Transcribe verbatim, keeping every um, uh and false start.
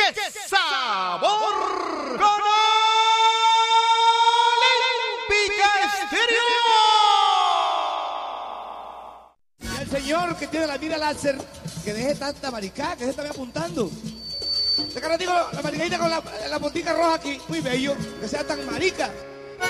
¡Qué sabor! ¡Con Olímpica Estéreo! Y el señor que tiene la mira láser, que deje tanta maricá, que se está apuntando. De cara digo, la maricadita con la, la puntica roja aquí, muy bello, que sea tan marica.